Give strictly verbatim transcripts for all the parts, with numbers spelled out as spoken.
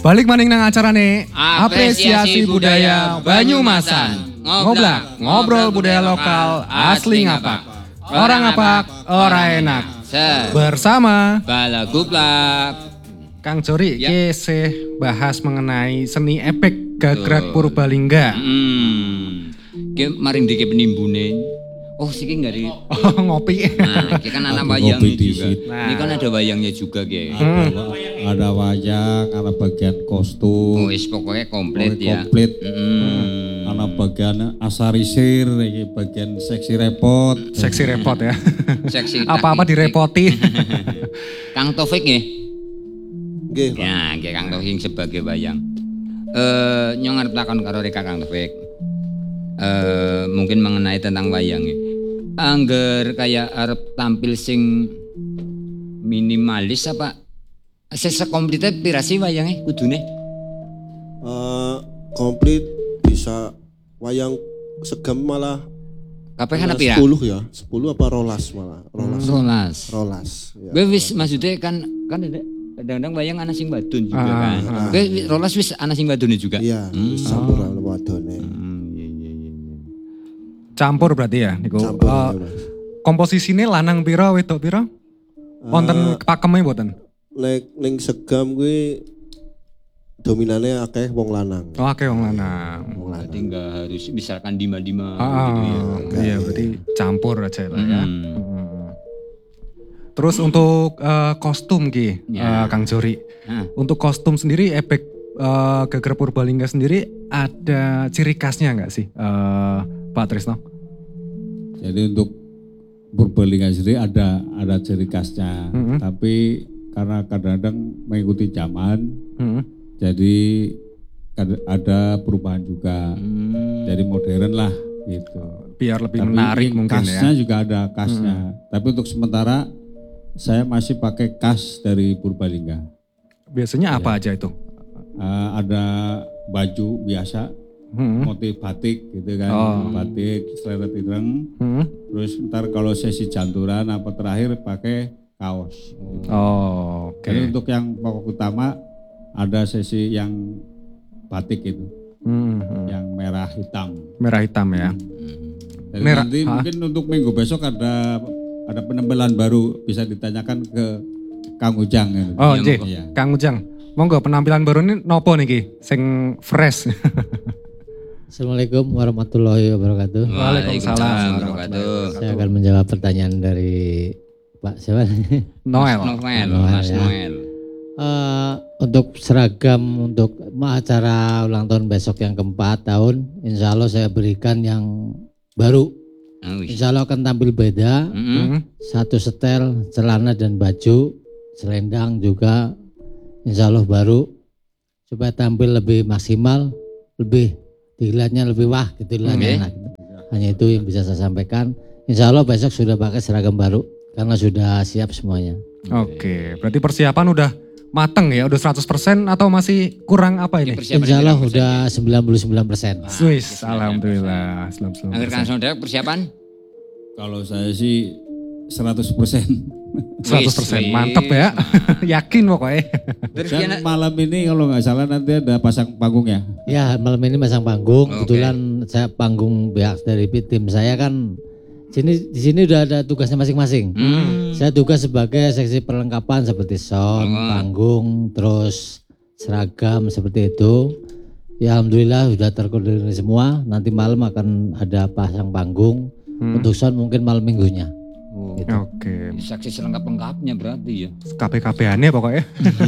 Balik maning nang acarane Apresiasi Budaya Banyumasan. Ngoblak, ngobrol budaya lokal asli ngapak. Orang ngapak, orang enak. Bersama Balagublak. Kang Jori, Ya. kita bahas mengenai seni epek Gagrag Purbalingga. Hmm. Ki maring dike penimbune. Oh, siki enggak di. Oh, ngopi. Nah, ki kan anak Aku wayangnya ngopi juga. dikit. Ini kan ada wayangnya juga, Ki. Hmm. Ada wayang, ada bagian kostum, Oh, wis pokoknya komplit pokoknya ya. komplit. Hmm. Ada bagian asarisir, ini bagian seksi repot. Seksi repot ya. Seksi. Apa-apa direpoti. Kang Taufik nggih. Nggih, Pak. Ya, nggih Kang Taufik sebagai wayang. Eh, nyong arep takon karo Reka Kang Taufik. Eh, mungkin mengenai tentang wayang. Angger kayak arep tampil sing minimalis apa sesekomplitnya pirasi wayangnya kudune? Eh, komplit bisa wayang segam malah Kabeh kan malah pira? sepuluh ya, sepuluh apa rolas malah, rolas. Rolas. Rolas. Ya. Gue wis maksudnya kan kan ada kadang-kadang wayang ana sing badun juga Ah, kan. ah. Gue wis- rolas wis ana sing badune juga. Iya, Hmm. wis campur sama wadone. Hmm, iya iya iya. iya. Campur berarti ya, Niku. Campur. Eh, ya, Mas. komposisine lanang pira wedok pira? Wonten pakeme mboten? Nek ning segam kuwi dominannya akeh wong lanang. Oh, akeh wong lanang. Wong Berarti lanang. enggak harus misalkan dima-dima Ah, gitu ya. iya berarti campur aja lah ya. Hmm. Hmm. Terus untuk eh, kostum Ki, Ya. eh, Kang Jori. Nah, Untuk kostum sendiri, epek eh, Gagrag Purbalingga sendiri ada ciri khasnya nggak sih, eh, Pak Trisno? Jadi untuk Purbalingga sendiri ada ada ciri khasnya, Mhm. tapi karena kadang-kadang mengikuti zaman, Hmm. jadi kad- ada perubahan juga. hmm. Jadi modern lah gitu. Biar lebih Tapi menarik yang mungkin khasnya ya. juga ada khasnya. Tapi untuk sementara saya masih pakai khas dari Purbalingga. Biasanya apa Iya. aja itu? Eh, ada baju biasa, Hmm. motif batik gitu kan, Oh. batik, seleret ireng. Hmm. Terus ntar kalau sesi janturan apa terakhir pakai kaos. Oh, oke. Jadi untuk yang pokok utama ada sesi yang batik itu, Hmm, hmm. yang merah hitam. Merah hitam ya. Jadi Merah, nanti ah. mungkin untuk minggu besok ada ada penampilan baru, bisa ditanyakan ke Kang Ujang. gitu. Oh, Iya, J, monggo. Iya. Kang Ujang. Monggo penampilan baru ini nopo niki? Sing fresh. Assalamualaikum warahmatullahi wabarakatuh. Waalaikumsalam warahmatullahi Saya akan menjawab pertanyaan dari Pak siapa? Noel. Noel, Noel, Mas ya. Noel. Eh, untuk seragam untuk acara ulang tahun besok yang keempat tahun, insya Allah saya berikan yang baru. Ah, wis. Insya Allah akan tampil beda, Mm-mm. Hmm. satu setel celana dan baju, selendang juga, insya Allah baru, supaya tampil lebih maksimal, lebih dilihatnya lebih wah gitu dilihatnya Oke. enak. Hanya itu yang bisa saya sampaikan. Insya Allah besok sudah pakai seragam baru karena sudah siap semuanya. Oke, berarti persiapan udah mateng ya, udah seratus persen atau masih kurang apa ini? Persiapan Insya Allah berapa persen, udah sembilan puluh sembilan persen. Ah, Swiss, sembilan alhamdulillah. Selam selam. Angger Kang Saudara persiapan? Kalau saya sih seratus persen. seratus persen, Wis, mantep wis, ya. mantap. Yakin pokoknya. Terus Dan dia malam ini kalau nggak salah nanti ada pasang panggung ya. Ya malam ini masang panggung. Oke. Kebetulan saya panggung pihak dari tim saya kan sini di sini udah ada tugasnya masing-masing. Hmm. Saya tugas sebagai seksi perlengkapan seperti sound, Oh. panggung, terus seragam seperti itu. Ya alhamdulillah sudah terkoordinir semua. Nanti malam akan ada pasang panggung. Hmm. Untuk sound mungkin malam minggunya. Oh, Gitu. Oke, saksi selengkap-lengkapnya berarti ya. K P K P-annya pokoknya.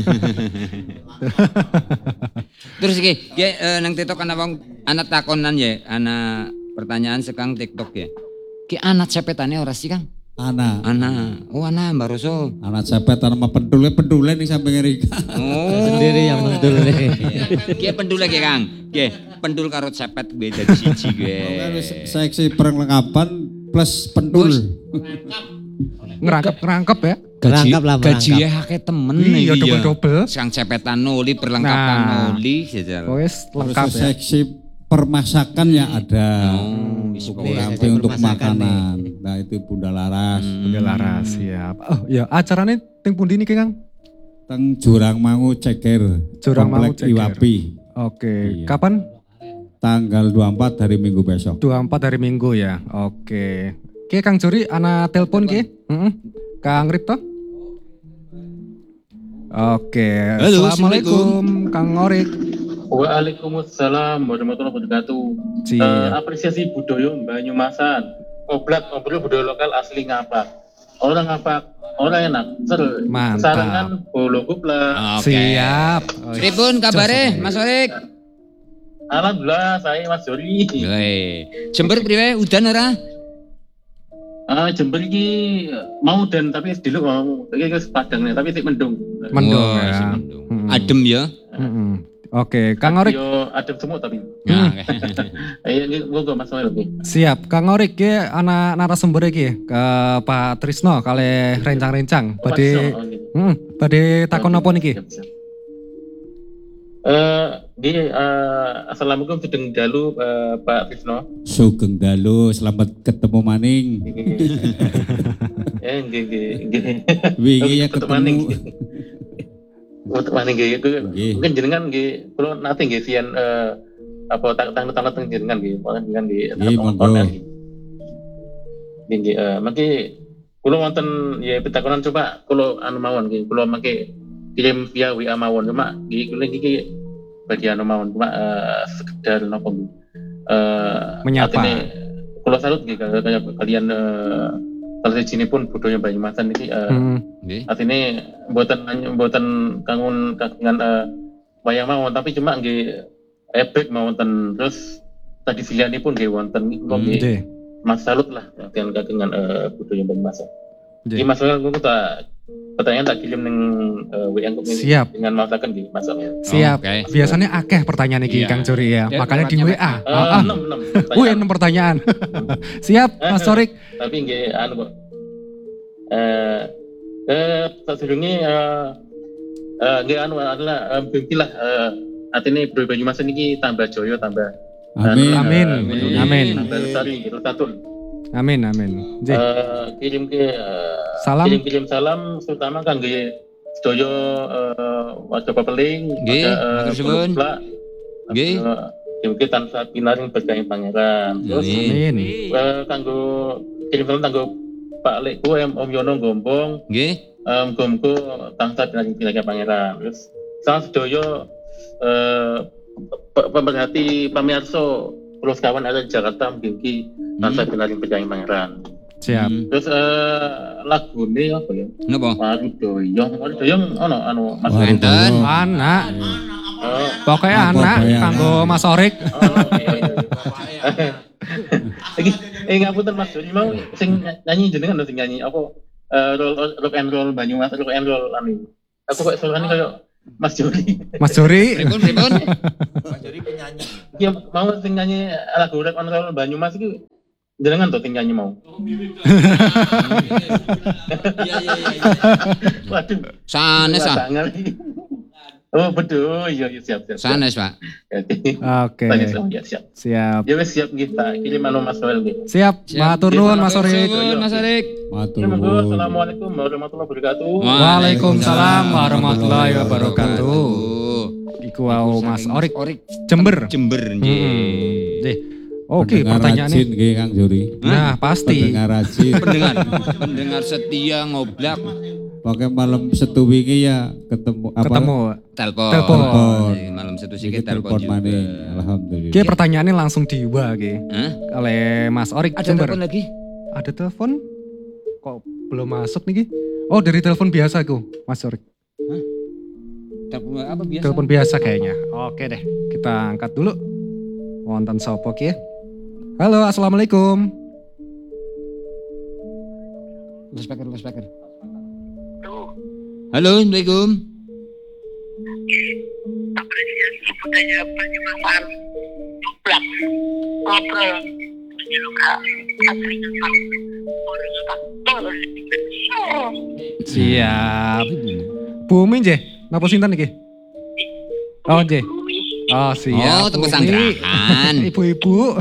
Terus ki, ki eh, nang TikTok ana wong anak takonan ya, ana pertanyaan sekang TikTok ya. Ki anak cepetane ora sih Kang? Anak, Ana, oh ana Mbak Roso. anak cepet sama pendule pendule nih samping Erika. Oh. Sendiri yang mentul nih. Ki pendul lagi Kang. Ki pendul karo cepet beda di siji Kan ge. wis seksi perlengkapan plus pendul. Ngerangkep ngerangkep ya. Merangkap lah, merangkap. Gaji akeh temen Iya, iki ya. double-double. Sekang cepetan noli, perlengkapan Nah. noli gitu. Wes Terus lengkap ya. seksi permasakan ya ada. Oh, wis Oke, pokoknya. Rampe seksi untuk permasakan makanan. Nah itu Bunda Laras. Udah laras siap. Oh ya acaranya ting pundi nih Kang? Teng Jurang Mangu Ceker. Jurang Mangu Komplek Ceker. Iwapi. Oke, Iya. kapan? Tanggal dua puluh empat hari Minggu besok. dua puluh empat hari Minggu ya. Oke. Oke Kang Juri, ana telepon ki. Heeh. Kang Ripto. Oke. Halo, Assalamualaikum Kang Orik. Waalaikumsalam warahmatullahi wabarakatuh. Siap. Eh, apresiasi budaya Banyumasan. Oblak ngobrol budaya lokal asli ngapak. Orang ngapak, orang enak. Seru. Mantap. Sarangan bolo kupla. Oke. Siap. Oh, Pripun kabare Mas Orik? Alhamdulillah saya Mas Jori. Woi, Jember priwe udan ora? Ah Jember iki mau dan tapi dulu mau iki wis padang nih, tapi sik mendung. Mendung Wah, ya. si mendung. Mm-mm. Adem ya. Mm-mm. Oke, Kang Orik. Yo adem semut tapi. Nah, Ayo iki monggo Mas Noel iki. Siap, Kang Orik ki anak narasumber iki ke Pak Trisno kali rencang-rencang. Badhe Oh, gitu. heeh, badhe takon apa niki? Siap, siap. Eh, di eh, assalamualaikum sedeng dalu eh, Pak Krisno. Sugeng dalu, selamat ketemu maning. Eh, nggih nggih nggih. Wingi ya Ketemu maning. ketemu. Untuk maning nggih iku Nggih. mungkin jenengan nggih kula nate nggih sian eh, apa tang-tang tang jenengan nggih, malah jenengan nggih Nggih, monggo. nggih. Nggih eh mangke kula wonten ya pitakonan coba kula anu mawon nggih, kula mangke kirim via W A mawon cuma nggih kula iki bagian mawon cuma eh, sekedar napa nggih. Eh Menyapa. artine kula salut nggih kaya kaya kalian eh salah siji pun budaya Banyumasan iki eh Heeh. nggih. artine mboten mboten kangun kagungan eh, wayang mawon tapi cuma nggih ebek mawon terus tradisianipun nggih wonten niku kula nggih Nggih. Mas salut lah dengan kagungan eh, budaya Banyumasan. Nggih. Iki Mas Noel niku tak pertanyaan tak kirim ning uh, W A kok ini Siap. dengan masakan nggih Mas Noel. Siap. Oke. Biasanya akeh pertanyaan iki Iya. Kang Juri ya. Ya, Makanya di W A. Eh, Ah, ah. enam enam. Wih, enam pertanyaan. Siap, Mas Orik. Tapi nggih anu kok. Eh eh sadurunge eh eh nggih anu adalah eh, mimpilah eh artine budaya Banyumasan iki tambah jaya tambah Amin. Amin. eh, Amin. tambah lestari lestatul. Amin, amin. Nggih. Eh, kirim ke eh, Salam. kirim-kirim salam terutama kangge sedaya eh, warga Papeling, Nggih, warga, eh, matur suwun. Pulau Plak, Nggih. eh, Kirim tansah pinaring berkah pangeran. Terus Amin. Amin. eh, kanggo kirim salam kanggo Pak Lekku Om Om Yono Gombong, Nggih. Om Gomko tansah pinaring berkah pangeran. Terus sang sedaya eh, pe- pemerhati pamirsa Pulau Sekawan ada di Jakarta mungkin tansah pinaring berkah pangeran. Siap. Hmm. Terus eh lagune apa ya? Napa? Waru doyong, waru doyong ono anu Mas. Waru Enten. doyong. Anak. Oh, Pokoknya Apa anak bayang? kanggo Mas Orik. oh, iya, iya. Lagi eh ngapunten Mas Joni mau sing nyanyi jenengan lho sing nyanyi apa eh roll rock and roll Banyumas rock and roll anu. Aku kok suarane kayak Mas Joni. Mas Juri. Pripun pripun? Iya mau sing nyanyi lagu rock and roll Banyumas iki jenengan tuh sing nyanyi mau. Iya iya iya. Waduh. Sanes ah. sangat. Oh betul, iya iya siap siap. siap. Sanes, Pak. Oke. Oke. Tanya sama dia siap. Siap. Ya wes siap kita kirim anu Mas Noel nggih. Siap. Matur nuwun Mas Orik. Suwun, Mas Orik. Matur Ya, monggo. nuwun. Assalamualaikum warahmatullahi wabarakatuh. Waalaikumsalam warahmatullahi wabarakatuh. Iku wau Mas Orik Orik Jember. Jember nggih. Hmm. Nggih. Oke, Pendengar pertanyaannya. rajin nggih Kang Juri. Nah, pasti. Pendengar rajin. Pendengar pendengar setia ngoblak Pakai malam setu wingi ya ketemu apa? Ketemu. telepon. Telepon. Jadi malam satu sih Iki telepon telepon juga. maning. Alhamdulillah. Oke, pertanyaannya langsung diwa Ki. Hah? Oleh Mas Orik Ada Jember. telepon lagi? Ada telepon? Kok belum masuk nih Ki? Oh, dari telepon biasa ku, Mas Orik. Telepon apa biasa? Telepon biasa kayaknya. Oke deh, kita angkat dulu. Wonten sapa Ki ya? Halo, assalamualaikum. Speaker, speaker. Halo, Assalamualaikum. Apresiasi budaya Banyumasan Blak ngobrol di luka aslinya Pak orang apa Siap. Bumi nggih, napa sinten iki? Oh nggih. Oh siap. Oh, temu Bumi. sanggrahan. Ibu-ibu.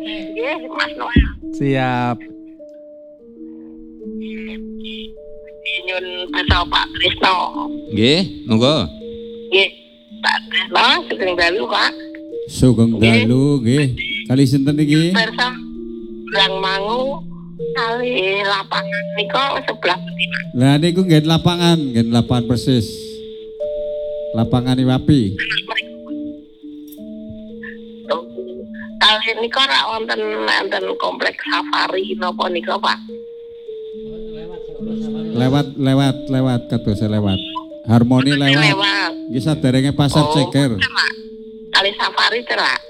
Mas Noel Siap. nyun basa Pak Trisno. Nggih, monggo. Nggih, Pak Trisno sugeng dalu, Pak. Sugeng dalu nggih. Kali sinten iki? Persa Brang Mangu kali lapangan nika sebelah pundi, Pak? Lah niku nggih lapangan, nggih lapangan persis. Lapangan Iwapi. Oh, kali nika rak wonten wonten kompleks safari napa nika, Pak? Lewat lewat lewat kados lewat. Harmoni lewat. Lewat. Nggih saderenge pasar Oh, ceker. cerak. Kali safari cerak.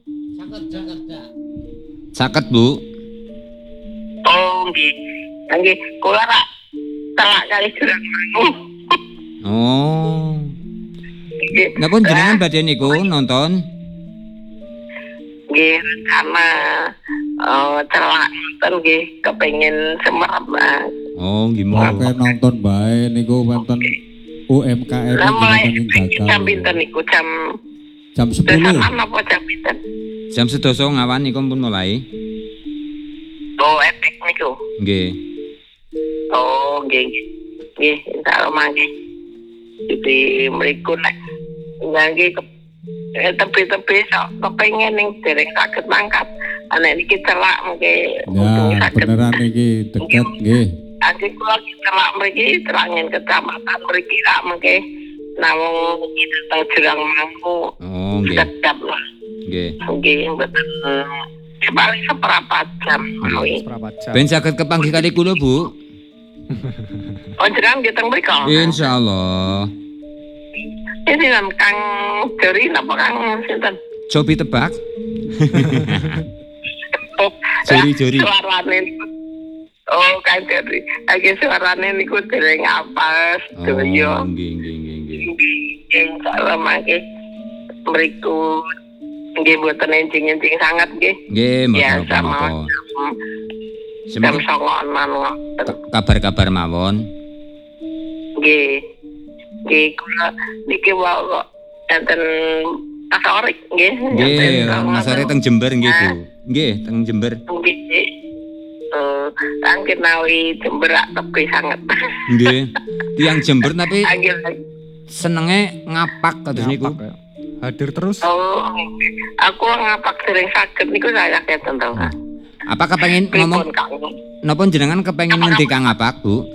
Saged, Bu. Oh, nggih. Nggih, kula rak telak kali Jurang Mangu. Oh. Nggih. Napa jenengan badhe niku nonton? Nggih, rencana eh celak nonton nggih kepengin semerap. Pak. Oh, nggih monggo. Oke nonton bae niku wonten U M K M Lah mulai ing jam Bakal. pinten niku jam Jam sepuluh. desanan apa jam pinten? Jam sedasa ngawan niku pun mulai. Oh, efek niku. Nggih. Oh, nggih. Nggih, insyaallah mangke. Jadi mriku nek nggih eh, tepi-tepi sok kepengen ning dereng saged mangkat. Anek niki celak mengke Ya, beneran iki deket nggih. Angge kula celak mriki celangin kecamatan mriki lak mengke namung iki teng Jurang Mangu. Oh, nggih. Sedap lah. Nggih. Nggih, mboten ya paling seperempat jam mawi. Seberapa jam? Ben saged kepanggih kali kula, Bu. Oh, jenengan nggih teng mriko. Insyaallah. Ini kan Kang Jori napa Kang sinten? Cobi tebak. Oh, Jori, Jori. Suarane niku. Oh, Kang Jori. Lagi suarane niku dereng apal Oh, sedaya. nggih, nggih, nggih, nggih. Nggih, salah mangke mriku nggih mboten enjing-enjing sangat nggih. Nggih, Ya mboten sama apa-apa. jam Semoga songoan mawon. kabar-kabar mawon. Nggih. Nggih kula niki wae kok enten asorik nggih. Nggih, Mas Ari teng Jember nggih, Bu. Nggih, teng Jember. Nggih. Eh, angin nawi Jember tepi sangat. Nggih. Tiang Jember tapi Angin senenge ngapak kados niku. Ngapak, ya. Hadir terus. oh, aku ngapak sering sakit niku saya keten to. Apa kepengen ngomong Pripun Kang? napa jenengan kepengen ngendika ngapak, Bu?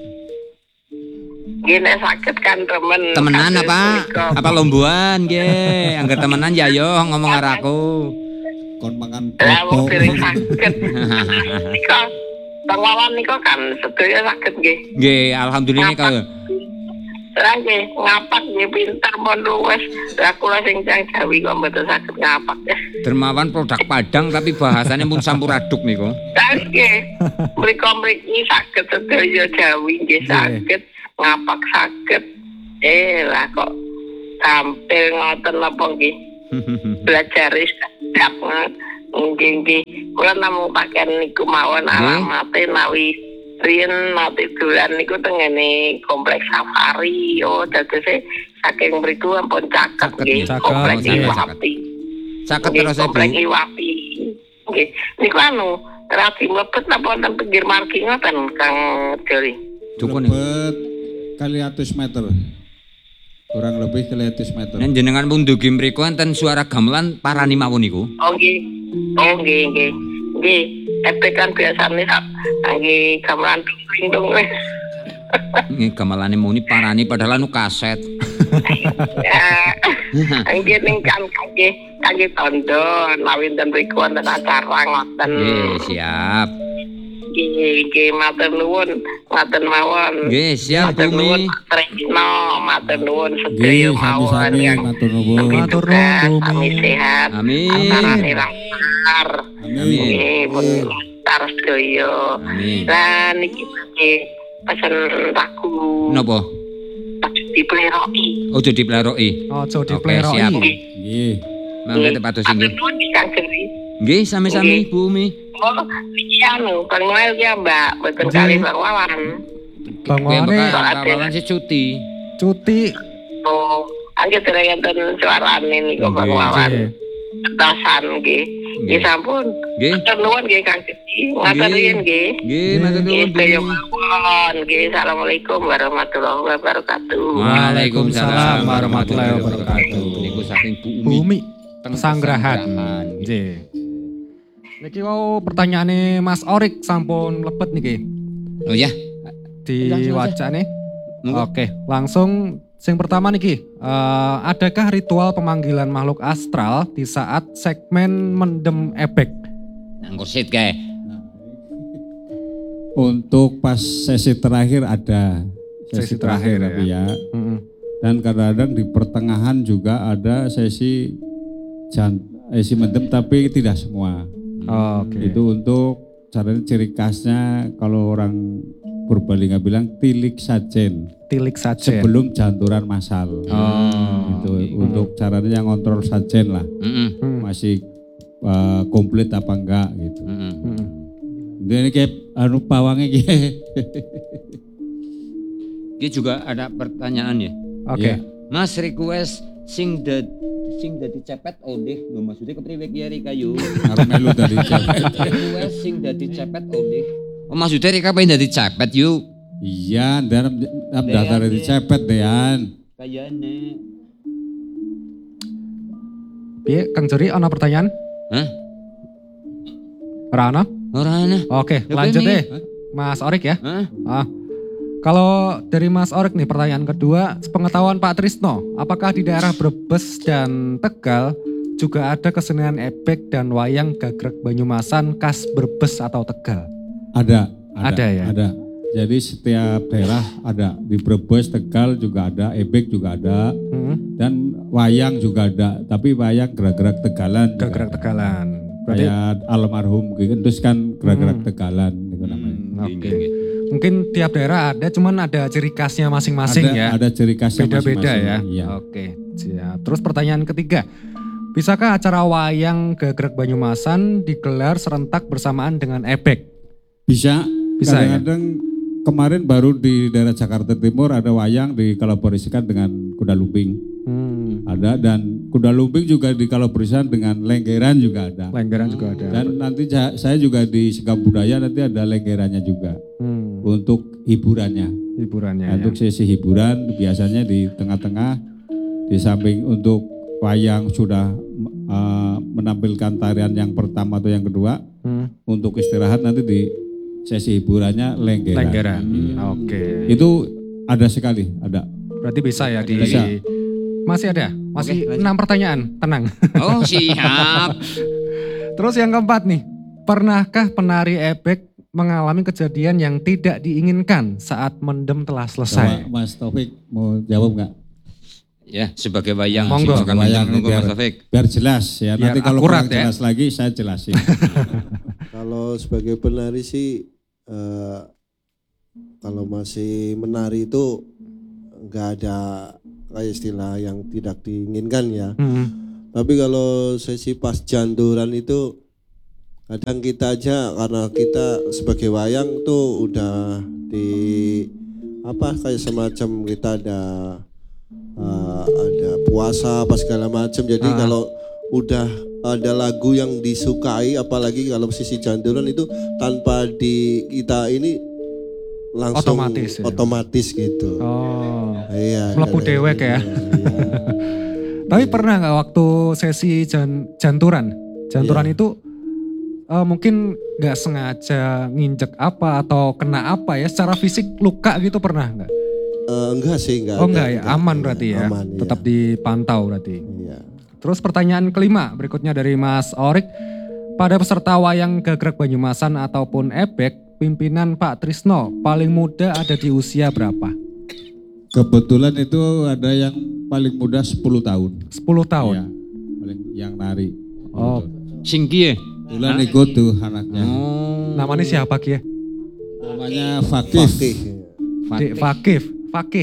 Gini sakit kan temen. Temenan Kados apa? niku. Apa lomboan nggih? Angger temenan ya yo ngomong karo aku. Kon mangan Lah wong foto. sering sakit. Niku pengawan niku kan sedaya sakit nggih. Nggih, alhamdulillah kalau Lah nggih ngapak nggih pinter mon luwes. Lah kula sing jang Jawi kok mboten saged ngapak. dermawan produk Padang tapi bahasanya pun campur aduk niku. Lah nggih mriko-mriki saged sedaya Jawi nggih saged ngapak saged. Eh lah kok tampil ngoten napa nggih. Belajar sedap nggih nggih. Kula namung pakaian niku mawon alamate nawi riyen nate dolan niku tengene kompleks safari. Oh dadose saking mriku ampun caket nggih Caket, kompleks nggih. Iwapi. Caket Nggih, terus Bu. kompleks Iwapi. Nggih. Niku anu rapi mlebet napa wonten pinggir margi ngoten Kang Jori. Dukun niku. Lebet kali atus meter. Kurang lebih kali atus meter. Nen jenengan pun dugi mriku enten suara gamelan parani mawon niku. Oh nggih. Oh nggih nggih. Nggih, efek kan biasane sak nggih gamelan dong. Nggih gamelane muni parani padahal anu kaset. Nggih ning kan kangge kangge tondo nawinten mriku wonten acara ngoten. Nggih, siap. Nggih, nggih matur nuwun, matur mawon. Nggih, siap Matur nuwun Bumi. Pak Tresno, matur nuwun Nggih, sedaya mawon sami-sami yang matur nuwun. Matur nuwun, kami Bumi. sehat. Amin. Antarane lancar. Amin. Nggih, pun lancar sedaya. Amin. Lah niki nggih pesen lagu Napa? dipleroki. Ojo dipleroki. Ojo Oke, dipleroki. siap. Nggih. Mangga tepatus Matur nggih. nuwun Kang Jeri. Nggih, sami-sami Bumi. Oh, niki anu, Bang Noel ya Mbak, boten Nggih. kali Bang Wawan. Bang Kowe Wawane bakal kawalan si cuti. cuti. Oh, angge dereng enten suarane niku Bang Nggih. Wawan. Nggih. Tasan nggih. Nggih sampun. Nggih. Matur nuwun nggih Kang Gedi. Ngatur riyin nggih. Nggih, matur nuwun. Nggih, kaya mawon. Nggih, assalamualaikum warahmatullahi wabarakatuh. Waalaikumsalam warahmatullahi wabarakatuh. Niku saking Bu Umi. Bumi Teng Pesanggrahan. Pesanggrahan. Nggih. Niki mau pertanyaane Mas Orik sampun mlebet niki. Oh ya. Diwacane. Monggo. Oke, langsung sing pertama niki. Eh, adakah ritual pemanggilan makhluk astral di saat segmen mendem ebek? Nang kursit kae. Untuk pas sesi terakhir ada Sesi terakhir, tapi ya. Mm-mm. Dan kadang-kadang di pertengahan juga ada sesi jan, sesi mendem tapi tidak semua. Oh, Oke. Itu untuk caranya ciri khasnya kalau orang Purbalingga bilang tilik sajen Tilik saja. sebelum janturan massal. Oh. Itu untuk caranya yang kontrol sajen lah. Heeh. Hmm. Masih uh, komplit apa enggak gitu. Heeh. Hmm. Ini kayak anu pawangnya gitu. Ini juga ada pertanyaan ya. Oke. Ya. Mas request sing dad sing dadi cepet odeh lho maksudnya kepriwe ki Rika yo. Harus melu dari cepet. Request sing dadi cepet odeh. Oh maksudnya Rika pengen dadi cepet yuk. Iya, dalam daftar di cepet dean. Kayane. Piye Kang Jori ana pertanyaan? Hah? Ora ana? Ora ana. Oke, Ya, lanjut Beni. deh. Mas Orik ya. Hah? Ah. Kalau dari Mas Orik nih pertanyaan kedua, sepengetahuan Pak Trisno, apakah di daerah Brebes dan Tegal juga ada kesenian ebek dan wayang gagrag Banyumasan khas Brebes atau Tegal? Ada, ada, Ada ya? Ada. Jadi setiap daerah ada. Di Brebes, Tegal juga ada, ebek juga ada, Hmm, dan wayang juga ada. Tapi wayang gerak-gerak Tegalan. juga gagrag ada. Tegalan. Berarti Kayak almarhum gitu, terus kan gerak-gerak Hmm. Tegalan itu namanya. Hmm, oke. Mungkin tiap daerah ada, cuman ada ciri khasnya masing-masing ada, ya. ada ciri khasnya Beda-beda ya. masing-masing, iya. Oke, siap. Terus pertanyaan ketiga, bisakah acara wayang gagrag Banyumasan digelar serentak bersamaan dengan ebek? Bisa, Bisa, ya? kadang-kadang kemarin baru di daerah Jakarta Timur ada wayang dikolaborasikan dengan kuda lumping. Hmm, Ada, dan kuda lumping juga dikolaborasikan dengan lenggeran juga ada. Lenggeran juga ada. Dan nanti ja- saya juga di Segam Budaya nanti ada lenggerannya juga Hmm, untuk hiburannya. hiburannya ya. Untuk sesi hiburan biasanya di tengah-tengah, di samping untuk wayang sudah uh, menampilkan tarian yang pertama atau yang kedua, Hmm, untuk istirahat nanti di sesi hiburannya lenggeran. Lenggeran. Iya. Oke. Itu ada sekali, ada. Berarti bisa ya di Bisa. Masih ada? Masih Oke, lanjut. enam pertanyaan, tenang. Oh siap. Terus yang keempat nih, pernahkah penari ebek mengalami kejadian yang tidak diinginkan saat mendem telah Coba selesai? Mas Taufik mau jawab nggak? Ya sebagai wayang. Monggo. Silakan Wayang Monggo biar- Mas Taufik. Biar jelas ya. Biar Nanti kalau akurat kurang ya. jelas lagi saya jelasin. Kalau sebagai penari sih eh, kalau masih menari itu nggak ada kayak istilah yang tidak diinginkan ya. Hmm, Tapi kalau sesi pas janturan itu kadang kita aja karena kita sebagai wayang tuh udah di apa kayak semacam kita ada eh, ada puasa apa segala macam. Jadi Ah. kalau udah ada lagu yang disukai apalagi kalau sisi janturan itu tanpa di kita ini langsung Otomatis ya? otomatis gitu. Oh. Iya. Mlebu kadang- dewek ya? iya. Tapi pernah nggak waktu sesi jan- janturan, janturan Iya. itu eh, mungkin nggak sengaja nginjek apa atau kena apa ya, secara fisik luka gitu pernah nggak? Eh, enggak sih, enggak. Oh ada, enggak ya, aman Iya, berarti ya, aman, iya. tetap dipantau berarti. Iya. Terus pertanyaan kelima berikutnya dari Mas Orik, pada peserta wayang gagrag Banyumasan ataupun ebek, pimpinan Pak Trisno paling muda ada di usia berapa? Kebetulan itu ada yang paling muda sepuluh tahun. sepuluh Iya, tahun. paling yang nari. Oh, Singki ya. Kebetulan ikut tuh anaknya. Oh. namanya siapa Ki ya? Namanya Fakif. Fakih. Dek Fakif, Fakih.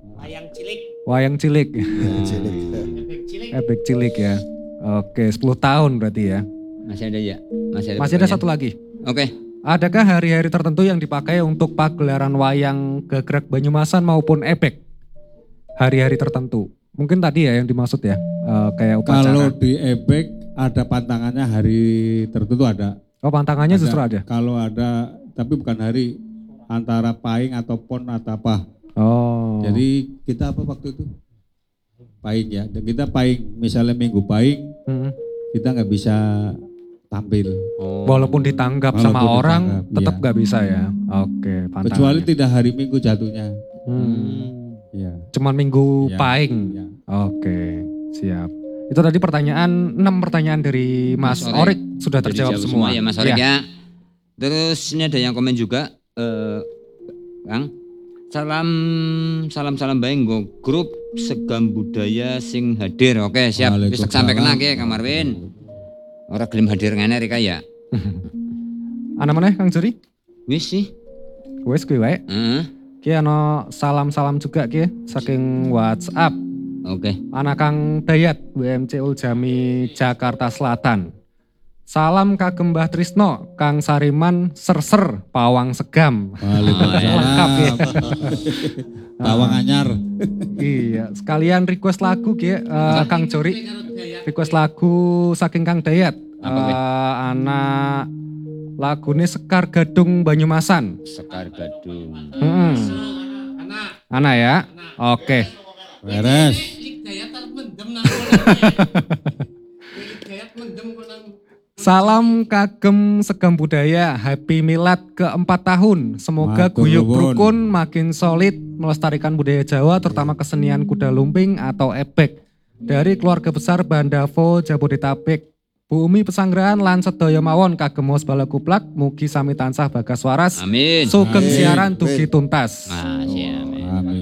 Wayang cilik. Ya, cilik. Ebek cilik ya. Oke, sepuluh tahun berarti ya. Masih ada ya? Masih ada. Masih ada pertanyaan? satu lagi. Oke. Adakah hari-hari tertentu yang dipakai untuk pagelaran wayang gagrag Banyumasan maupun ebek? Hari-hari tertentu. Mungkin tadi ya yang dimaksud ya, eh, kayak upacara. Kalau di ebek ada pantangannya hari tertentu ada. Oh, pantangannya justru ada. Kalau ada, tapi bukan hari, antara pahing atau pon atau apa. Oh. Jadi kita apa waktu itu? Pahing ya. Dan kita pahing, misalnya minggu pahing, Hmm. kita nggak bisa tampil. Oh. Walaupun ditanggap Walaupun sama orang, ditanggap, tetap iya. nggak bisa ya. Oke, pantangannya. Kecuali tidak hari minggu jatuhnya. Hmm. Iya. Cuman minggu Iya, pahing. iya. Oke, siap. Itu tadi pertanyaan, enam pertanyaan dari Mas, Mas Orik Orik. sudah Jadi terjawab jawab semua. ya Mas Orik Iya. ya. Terus ini ada yang komen juga, eh, Kang. Salam salam salam baik nggo grup Segam Budaya sing hadir. Oke, siap. Wis Waalaikumsalam. sampai kena ke Kang Marwin. Ora gelem hadir ngene Rika ya. Ana meneh Kang Juri? Wis sih. Wes kuwi wae. Heeh. Ki ana salam-salam juga ki saking WhatsApp. Oke. Ana Kang Dayat W M C Uljami Jakarta Selatan. Salam kagem Mbah Trisno, Kang Sariman Serser Pawang Segam. Lengkap ya. Pawang anyar. Iya, sekalian request lagu ki eh, Kang Jori. Request lagu saking Kang Dayat. Apa, Weh? Eh, anak lagune Sekar Gadung Banyumasan. Sekar Gadung. Hmm. Ana ya. Oke. Beres. Salam kagem Segam Budaya, Happy Milad keempat tahun. Semoga Matur guyub nuwun. rukun makin solid melestarikan budaya Jawa, terutama kesenian kuda lumping atau ebek. Dari keluarga besar Bandavo Jabodetabek. Bu Umi Pesanggrahan lan sedaya mawon kagem Mos Balakuplak, mugi sami tansah bagas waras. Amin. Sugeng Amin. siaran dugi tuntas. Masih amin. Amin.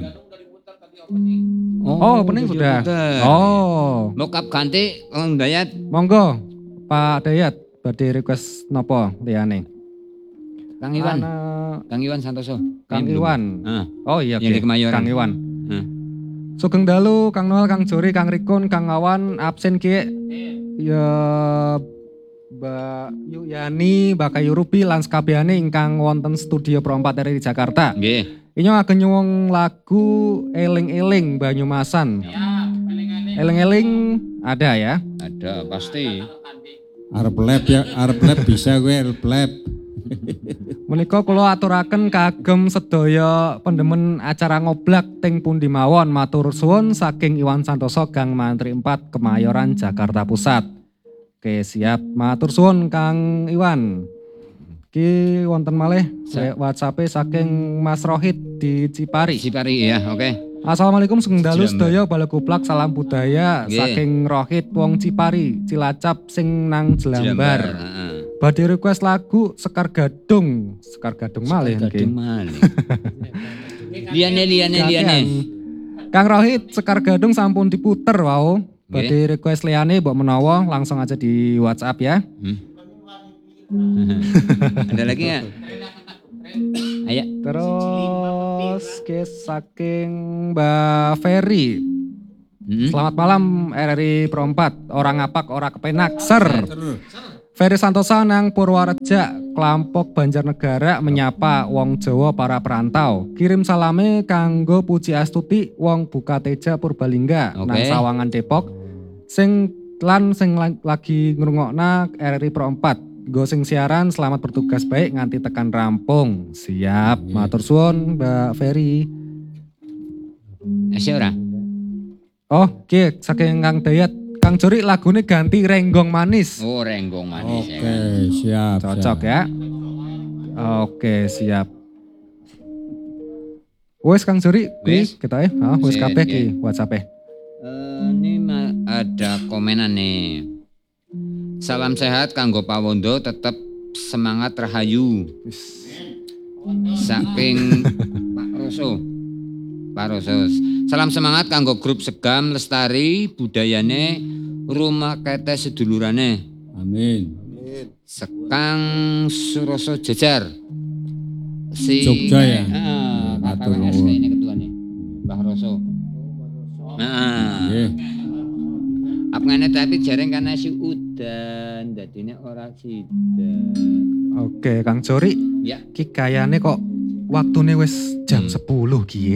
Oh, pening sudah. Oh, Mokap ganti Kang Dayat. monggo Pak Dayat, badhe request nopo liyane? Kang Iwan. Ana- Kang Iwan Santoso. Kang Ini belum. Iwan. Ah, Oh iya, Yang oke. di Kemayoran. Kang Iwan. ah. Sugeng dalu, Kang Noel, Kang Jori, Kang Rikun, Kang Awan, absen ki. Ya Mbak Yuyani, Mbak Kayu Ruby, lan sekabehane ingkang wonten studio Pro empat R I di Jakarta. Nggih. Inyo ageng nyuwung lagu Eling-eling Banyumasan. Eling-eling ada ya. Ada pasti. Arep lab ya, arep lab bisa gue arep lab. Menika kula aturaken kagem sedaya pendemen acara ngoblak teng pundi mawon, matur suwun saking Iwan Santoso Gang Mantri empat Kemayoran Jakarta Pusat. Oke, siap. Matur suwun Kang Iwan. Ki wonten malih WhatsApp-e saking Mas Rohit di Cipari. Cipari ya, oke. Assalamualaikum sugeng dalu Jelambar. sedaya balakuplak salam budaya Nggih. saking Rohit wong Cipari Cilacap sing nang Jelambar. heeh. Badhe request lagu Sekar Gadung, Sekar Gadung malih nggih. Gadung malih. Liane liane liane. Kakean. Kang Rohit Sekar Gadung sampun diputer wau. Badhe request liyane mbok menawa langsung aja di WhatsApp ya. Hmm. Ada lagi nggak? Ayo. Terus ke saking Mbak Ferry. Hmm. Selamat malam R R I Pro empat. Orang ngapak ora kepenak. Ser. Ferry Santosa nang Purwareja, Klampok Banjarnegara menyapa wong Jawa para perantau. Kirim salame kanggo Puji Astuti wong Bukateja Purbalingga Oke. nang Sawangan Depok. Sing lan sing la- lagi ngrungokna R R I Pro empat. Go sing siaran selamat bertugas baik nganti tekan rampung. Siap, matur suwun Mbak Ferry. Asih ora? Oh, oke, saking Kang Dayat. Kang Jori lagune ganti Renggong Manis. Oh, renggong manis ya Oke, kan. siap. Cocok siap. ya. Oke, siap. Wes Kang Juri, Wes. wis kita eh, ah, wes Sip, kabeh nggih. ki WhatsApp-e. Eh, ini ma- ada komenan nih. Salam sehat kanggo Pawondo, tetap semangat rahayu. Saking Pak Roso. Pak Roso. Salam semangat kanggo grup Segam Lestari budayane rumah kete sedulurane. Amin. Sekang Suroso Jejar. Si Jogja ya? Heeh, Matur K K W S nuwun. ini ketua nih. Mbah Roso. Heeh. Nggih. Apngane tapi jareng karena si udan, dadine ora sida. Oke, Kang Jori, Ya, ki kayane kok waktune wis jam Hmm. sepuluh ki.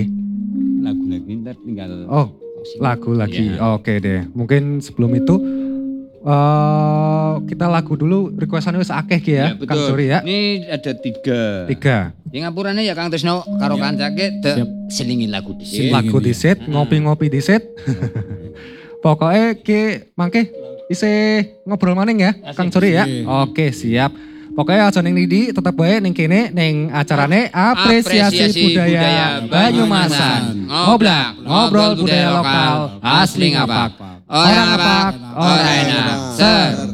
lagu-lagu ntar tinggal Oh, lagu lagi. Ya. Oke deh. Mungkin sebelum itu eh kita lagu dulu requestannya wis akeh ki ya, Ya, betul. Kang Jori ya. Ini ada tiga. Tiga. Yang ngapurane ya Kang Trisno karo kancake de selingin lagu dhisik. Lagu disit, ngopi-ngopi disit. Pokoknya ki mangke isih ngobrol maning ya, Kang Jori ya. Oke, siap. Pokoknya aja ning ndi tetep wae ning kene ning acarane apresiasi, Apresiasi budaya, budaya Banyumasan. Ngoblak, ngobrol budaya lokal asli ngapak. Orang ngapak, orang enak. Ser.